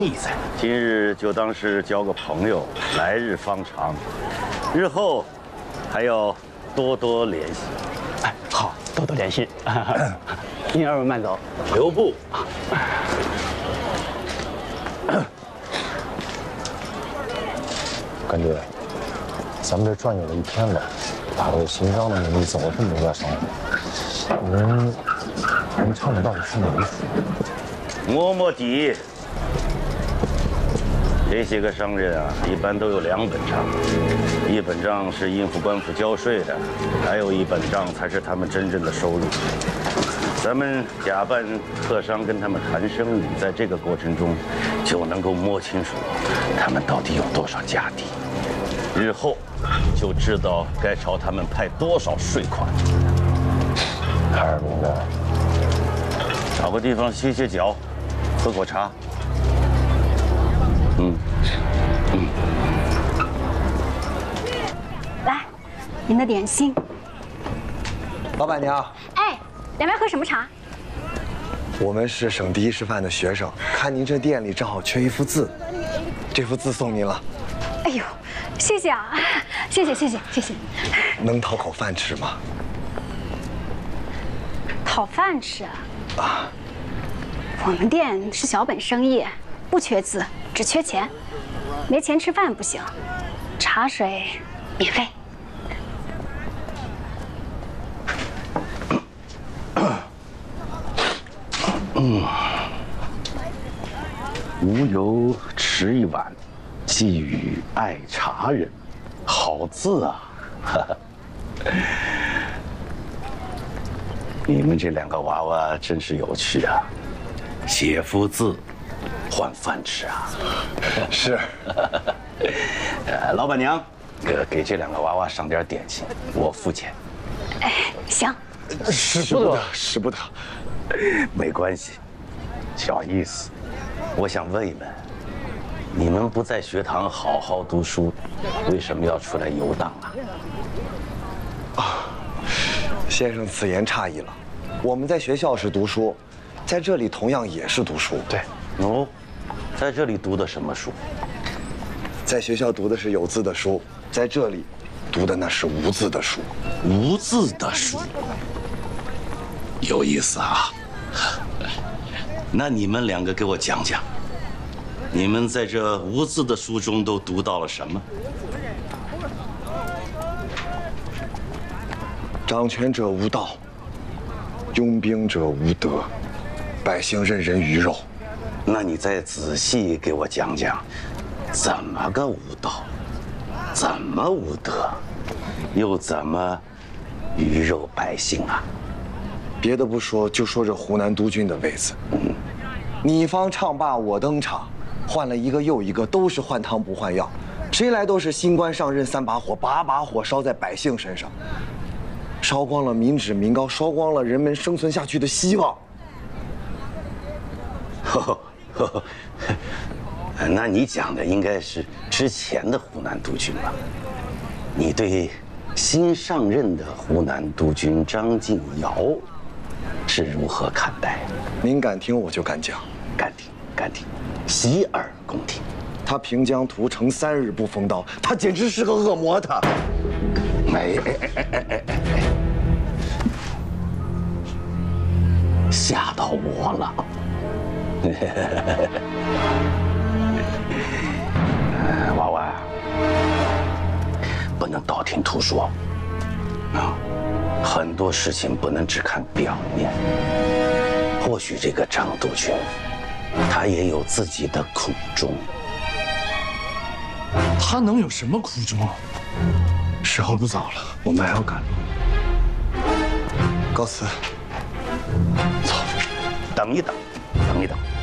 意在。今日就当是交个朋友，来日方长，日后还要多多联系。 哎，好，多多联系。您二位慢走。 留步。 感觉咱们这转悠了一天了，打着新章的名义走了这么多家商会，我们唱的到底是哪一出？ 摸摸底。这些个商人啊，一般都有2本账，一本账是应付官府交税的，还有一本账才是他们真正的收入。咱们假扮客商跟他们谈生意，在这个过程中就能够摸清楚他们到底有多少家底，日后就知道该朝他们派多少税款。 海尔明白。 找个地方歇歇脚，喝口茶。 来，您的点心。 老板娘， 哎，两位喝什么茶？ 我们是省第一师范的学生，看您这店里正好缺一幅字，这幅字送您了。 哎呦，谢谢啊，谢谢。 能讨口饭吃吗？ 讨饭吃啊？我们店是小本生意，不缺字，只缺钱。没钱吃饭不行，茶水免费。 无由持一碗，寄予爱茶人。好字啊！你们这2个娃娃真是有趣啊，写幅字换饭吃啊！ 是。 老板娘，给这2个娃娃上点点心，我付钱。 哎，行。 使不得。 没关系，小意思。我想问一问，你们不在学堂好好读书，为什么要出来游荡啊？ 先生此言差矣了，我们在学校是读书，在这里同样也是读书。 对。哦，在这里读的什么书？ 在学校读的是有字的书，在这里读的那是无字的书。 无字的书，有意思啊。那你们2个给我讲讲，你们在这无字的书中都读到了什么？ 掌权者无道，拥兵者无德，百姓任人鱼肉。 那你再仔细给我讲讲，怎么个无道，怎么无德，又怎么鱼肉百姓啊？ 别的不说，就说这湖南督军的位子，你方唱罢我登场，换了一个又一个，都是换汤不换药，谁来都是新官上任3把火，把把火烧在百姓身上，烧光了民脂民膏，烧光了人们生存下去的希望。 那你讲的应该是之前的湖南督军吧？你对新上任的湖南督军张敬尧是如何看待？ 您敢听我就敢讲。 敢听，洗耳恭听。 他平江屠城3日不封刀，他简直是个恶魔。他， 吓到我了。娃娃，不能道听途说啊，很多事情不能只看表面。或许这个张督军，他也有自己的苦衷。 他能有什么苦衷？时候不早了，我们还要赶路。 告辞。 走，等一等。